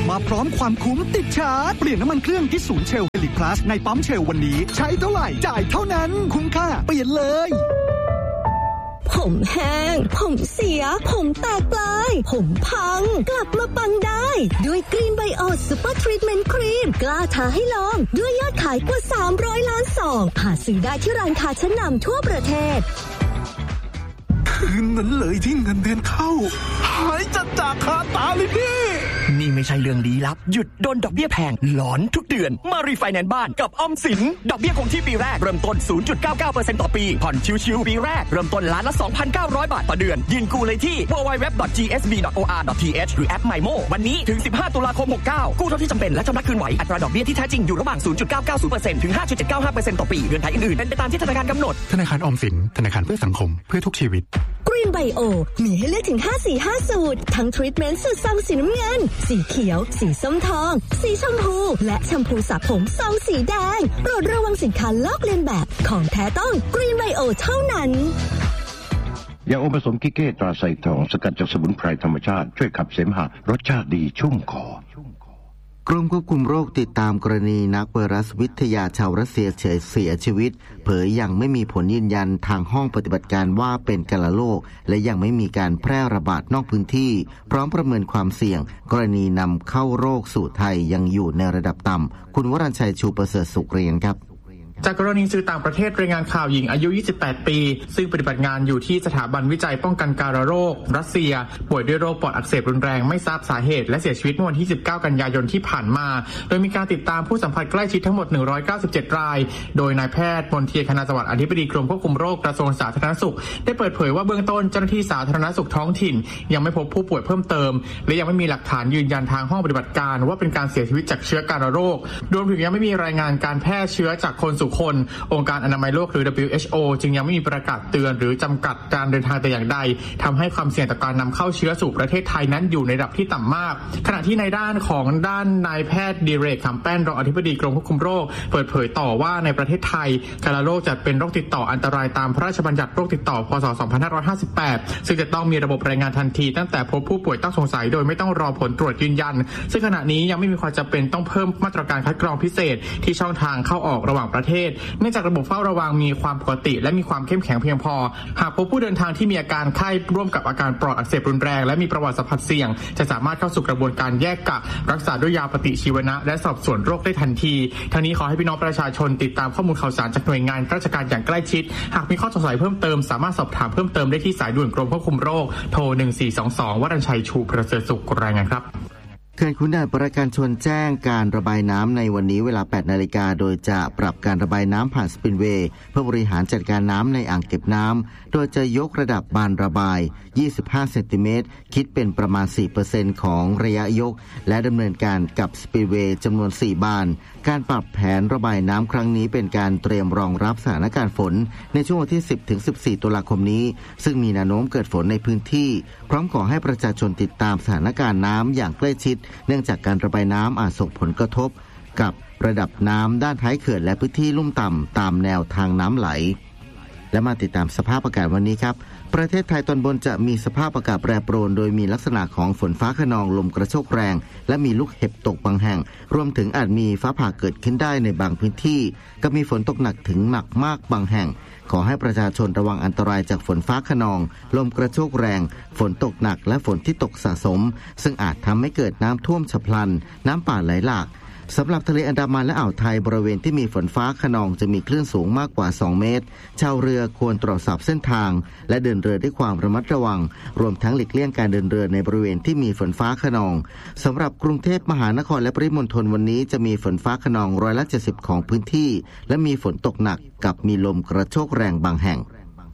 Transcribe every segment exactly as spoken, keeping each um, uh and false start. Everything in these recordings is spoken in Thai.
มาพร้อมความคุ้มติดชาร์จเปลี่ยนน้ำมันเครื่องที่ศูนย์เชลเฮลิคลาสในปั๊มเชลวันนี้ใช้เท่าไหร่จ่ายเท่านั้นคุ้มค่าเปลี่ยนเลยผมแห้งผมเสียผมแตกปลายผมพังกลับมาปังได้ด้วยกรีนไบโอซูเปอร์ทรีทเมนต์ครีมกล้าท้าให้ลองด้วยยอดขายกว่าสามร้อยล้านซองหาซื้อได้ที่ร้านค้าชั้นนำทั่วประเทศคืนนั้นเลยที่เงินเดือนเข้าหายจัดจากคาตาเลยพี่นี่ไม่ใช่เรื่องลี้ลับหยุดโดนดอกเบี้ยแพงหลอนทุกเดือนมารีไฟแนนซ์บ้านกับออมสินดอกเบี้ยคงที่ปีแรกเริ่มต้น ศูนย์จุดเก้าเก้าเปอร์เซ็นต์ ต่อปีผ่อนชิวๆปีแรกเริ่มต้นล้านละ สองพันเก้าร้อย บาทต่อเดือนยื่นกู้เลยที่ ดับเบิลยู ดับเบิลยู ดับเบิลยู ดอท จี เอส บี ดอท โอ อาร์ ดอท ที เอช หรือแอป ไมโม วันนี้ถึงสิบห้าตุลาคมหกเก้ากู้เท่าที่จำเป็นและชำระคืนไหวอัตราดอกเบี้ยที่แท้จริงอยู่ระหว่าง ศูนย์จุดเก้าเก้าศูนย์เปอร์เซ็นต์ ถึง ห้าจุดเจ็ดเก้าห้าเปอร์เซ็นต์ ต่อปีเงื่อนไขอื่นๆเป็นไปตามที่ธนาคารกำหนดธนาคารออมสินธนาคารเพื่อสังคมเพื่อทุกชีวิตกรีนไบโอมีให้เลือกถึงห้าสีห้าสูตรทั้งทรีทเมนต์สูตรซองสีน้ำเงินสีเขียวสีส้มทองสีชมพูและแชมพูสระผมซองสีแดงโปรดระวังสินค้าลอกเลียนแบบของแท้ต้องกรีนไบโอเท่านั้นยาอมผสมกิเก้ตราไซทองสกัดจากสมุนไพรธรรมชาติช่วยขับเสมหะรสชาติดีชุ่มคอกรมควบคุมโรคติดตามกรณีนักไวรัสวิทยาชาวรัสเซียเสียชีวิตเผยยังไม่มีผลยืนยันทางห้องปฏิบัติการว่าเป็นกาฬโรคและยังไม่มีการแพร่ระบาดนอกพื้นที่พร้อมประเมินความเสี่ยงกรณีนำเข้าโรคสู่ไทยยังอยู่ในระดับต่ำคุณวรัญชัยชูประเสริฐสุขเรียนครับจากกรณีสื่อต่างประเทศรายงานข่าวหญิงอายุยี่สิบแปดปีซึ่งปฏิบัติงานอยู่ที่สถาบันวิจัยป้องกันกาฬโรครัสเซียป่วยด้วยโรคปอดอักเสบรุนแรงไม่ทราบสาเหตุและเสียชีวิตเมื่อวันที่สิบเก้ากันยายนที่ผ่านมาโดยมีการติดตามผู้สัมผัสใกล้ชิดทั้งหมดหนึ่งร้อยเก้าสิบเจ็ดรายโดยนายแพทย์มนเทียนคณาสวัสดิ์อธิบดีกรมควบคุมโรคกระทรวงสาธารณสุขได้เปิดเผยว่าเบื้องต้นเจ้าหน้าที่สาธารณสุขท้องถิ่นยังไม่พบผู้ป่วยเพิ่มเติมและยังไม่มีหลักฐานยืนยันทางห้องปฏิบัติการว่าเป็นการเสียชีวิตจากเชื้อกาฬโรครวมถึงยังไม่มีรายงานการแพร่เชื้อจากคนสู่คนองค์การอนามัยโลกหรือ ดับเบิลยู เอช โอ จึงยังไม่มีประกาศเตือนหรือจำกัดการเดินทางแต่อย่างใดทำให้ความเสี่ยงต่อการนำเข้าเชื้อสู่ประเทศไทยนั้นอยู่ในระดับที่ต่ำมากขณะที่ในด้านของด้านนายแพทย์ดิเรกขำแป้นรองอธิบดีกรมควบคุมโรคเปิดเผยต่อว่าในประเทศไทยกาฬโรคจัดเป็นโรคติดต่ออันตรายตามพระราชบัญญัติโรคติดต่อพ.ศ. สองพันห้าร้อยห้าสิบแปดซึ่งจะต้องมีระบบรายงานทันทีตั้งแต่พบผู้ป่วยต้องสงสัยโดยไม่ต้องรอผลตรวจยืนยันซึ่งขณะนี้ยังไม่มีความจำเป็นต้องเพิ่มมาตรการคัดกรองพิเศษที่ช่องทางเข้าออกระหว่างประเทศเนื่องจากระบบเฝ้าระวังมีความปกติและมีความเข้มแข็งเพียงพอหากพบผู้เดินทางที่มีอาการไข้ร่วมกับอาการปอดอักเสบรุนแรงและมีประวัติสัมผัสเสี่ยงจะสามารถเข้าสู่กระบวนการแยกกักรักษาด้วยยาปฏิชีวนะและสอบสวนโรคได้ทันทีทั้งนี้ขอให้พี่น้องประชาชนติดตามข้อมูลข่าวสารจากหน่วยงานราชการอย่างใกล้ชิดหากมีข้อสงสัยเพิ่มเติมสามารถสอบถามเพิ่มเติมได้ที่สายด่วนกรมควบคุมโรคโทรหนึ่งสี่สองสองวรัญชัยชูประเสริฐสุขรายงานครับเขื่อนขุนด่านประการชนแจ้งการระบายน้ำในวันนี้เวลา แปดนาฬิกาโดยจะปรับการระบายน้ำผ่านสปินเวย์เพื่อบริหารจัดการน้ำในอ่างเก็บน้ำโดยจะยกระดับบานระบายยี่สิบห้าเซนติเมตรคิดเป็นประมาณ สี่เปอร์เซ็นต์ ของระยะยกและดำเนินการกับสปินเวย์จำนวนสี่บานการปรับแผนระบายน้ำครั้งนี้เป็นการเตรียมรองรับสถานการณ์ฝนในช่วงวันที่ สิบถึงสิบสี่ ตุลาคมนี้ซึ่งมีแนวโน้มเกิดฝนในพื้นที่พร้อมขอให้ประชาชนติดตามสถานการณ์น้ำอย่างใกล้ชิดเนื่องจากการระบายน้ำอาจส่งผลกระทบกับระดับน้ำด้านท้ายเขื่อนและพื้นที่ลุ่มต่ำตามแนวทางน้ำไหลและมาติดตามสภาพอากาศวันนี้ครับประเทศไทยตอนบนจะมีสภาพอากาศแปรปรวนโดยมีลักษณะของฝนฟ้าคะนองลมกระโชกแรงและมีลูกเห็บตกบางแห่งรวมถึงอาจมีฟ้าผ่าเกิดขึ้นได้ในบางพื้นที่ก็มีฝนตกหนักถึงหนักมากบางแห่งขอให้ประชาชนระวังอันตรายจากฝนฟ้าคะนองลมกระโชกแรงฝนตกหนักและฝนที่ตกสะสมซึ่งอาจทำให้เกิดน้ำท่วมฉับพลันน้ำป่าไหลหลากสำหรับทะเลอันดามันและอ่าวไทยบริเวณที่มีฝนฟ้าคะนองจะมีคลื่นสูงมากกว่าสองเมตรชาวเรือควรตรวจสอบเส้นทางและเดินเรือด้วยความระมัดระวังรวมทั้งหลีกเลี่ยงการเดินเรือในบริเวณที่มีฝนฟ้าคะนองสำหรับกรุงเทพมหานครและปริมณฑลวันนี้จะมีฝนฟ้าคะนองร้อยละเจ็ดสิบของพื้นที่และมีฝนตกหนักกับมีลมกระโชกแรงบางแห่ง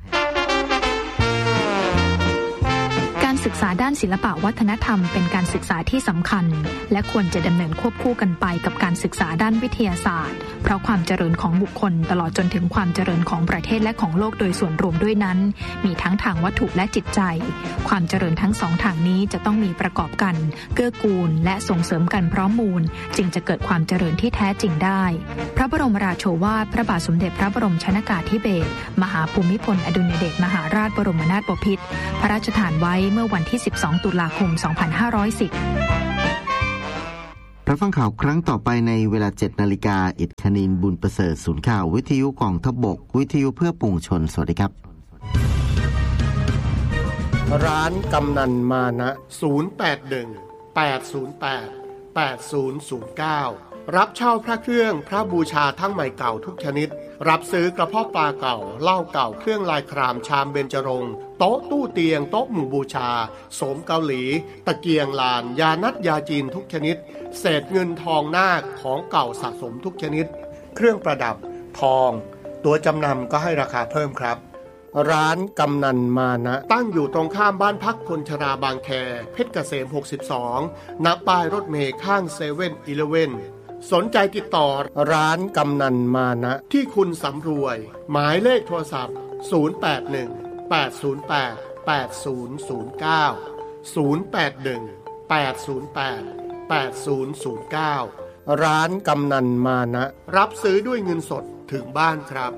ศึกษาด้านศิลปะวัฒนธรรมเป็นการศึกษาที่สำคัญและควรจะดำเนินควบคู่กันไปกับการศึกษาด้านวิทยาศาสตร์เพราะความเจริญของบุคคลตลอดจนถึงความเจริญของประเทศและของโลกโดยส่วนรวมด้วยนั้นมีทั้งทางวัตถุและจิตใจความเจริญทั้งสองทางนี้จะต้องมีประกอบกันเกื้อกูลและส่งเสริมกันพร้อมมูลจึงจะเกิดความเจริญที่แท้จริงได้พระบรมราโชวาทพระบาทสมเด็จพระบรมชนกาธิเบศรมหาภูมิพลอดุลยเดชมหาราชบรมนาถบพิตรพระราชทานไว้เมื่อวันที่สิบสองตุลาคมสองพันห้าร้อยสิบรับฟังข่าวครั้งต่อไปในเวลา เจ็ดนาฬิกา อิทธนินบุญประเสริฐศูนย์ข่าววิทยุกองทัพบกวิทยุเพื่อปวงชนสวัสดีครับร้านกำนันมานะศูนย์ แปด หนึ่ง แปด ศูนย์ แปด แปด ศูนย์ ศูนย์ เก้ารับเช่าพระเครื่องพระบูชาทั้งใหม่เก่าทุกชนิดรับซื้อกระเพาะปลาเก่าเหล้าเก่าเครื่องลายครามชามเบญจรงค์โต๊ะตู้เตียงโต๊ะหมู่บูชาโสมเกาหลีตะเกียงลานยานัดยาจีนทุกชนิดเศษเงินทองนาคของเก่าสะสมทุกชนิดเครื่องประดับทองตัวจำนำก็ให้ราคาเพิ่มครับร้านกำนันมานะตั้งอยู่ตรงข้ามบ้านพักคนชราบางแคเพชรเกษมหกสิบสองณป้ายรถเมล์ข้างเซเว่นอีเลฟเว่นสนใจติดต่อร้านกำนันมานะที่คุณสำรวยหมายเลขโทรศัพท์ศูนย์ แปด หนึ่ง แปด ศูนย์ แปด แปด ศูนย์ ศูนย์ เก้า ศูนย์ แปด หนึ่ง แปด ศูนย์ แปด แปด ศูนย์ ศูนย์ เก้าร้านกำนันมานะรับซื้อด้วยเงินสดถึงบ้านครับ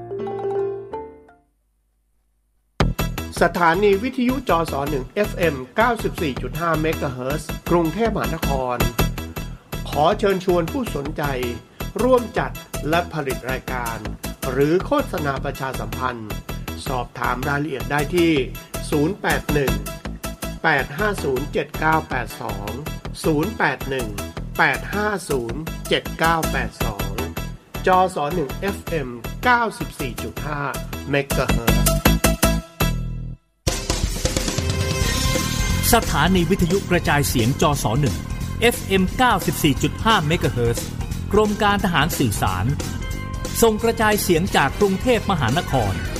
สถานีวิทยุจสหนึ่ง เอฟ เอ็ม เก้าสิบสี่จุดห้า เมกะเฮิรตซ์กรุงเทพมหานครขอเชิญชวนผู้สนใจร่วมจัดและผลิตรายการหรือโฆษณาประชาสัมพันธ์สอบถามรายละเอียดได้ที่ศูนย์ แปด หนึ่ง แปด ห้า ศูนย์ เจ็ด เก้า แปด สอง ศูนย์ แปด หนึ่ง แปด ห้า ศูนย์ เจ็ด เก้า แปด สองจสหนึ่ง เอฟ เอ็ม เก้าสิบสี่จุดห้า เมกะเฮิรตซ์สถานีวิทยุกระจายเสียงจสหนึ่ง เอฟ เอ็ม เก้าสิบสี่จุดห้า เมกะเฮิรตซ์กรมการทหารสื่อสารส่งกระจายเสียงจากกรุงเทพมหานคร